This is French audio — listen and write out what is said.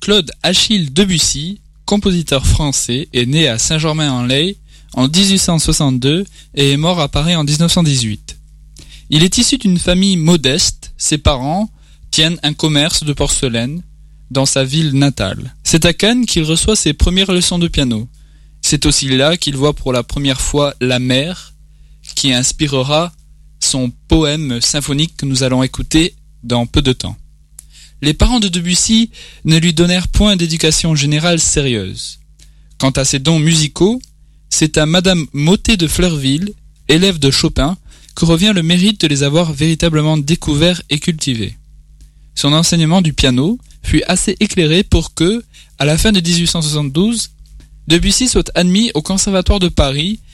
Claude Achille Debussy, compositeur français, est né à Saint-Germain-en-Laye en 1862 et est mort à Paris en 1918. Il est issu d'une famille modeste, ses parents tiennent un commerce de porcelaine dans sa ville natale. C'est à Cannes qu'il reçoit ses premières leçons de piano. C'est aussi là qu'il voit pour la première fois la mer, qui inspirera son poème symphonique que nous allons écouter dans peu de temps. Les parents de Debussy ne lui donnèrent point d'éducation générale sérieuse. Quant à ses dons musicaux, c'est à Madame Mottet de Fleurville, élève de Chopin, que revient le mérite de les avoir véritablement découverts et cultivés. Son enseignement du piano fut assez éclairé pour que, à la fin de 1872, Debussy soit admis au Conservatoire de Paris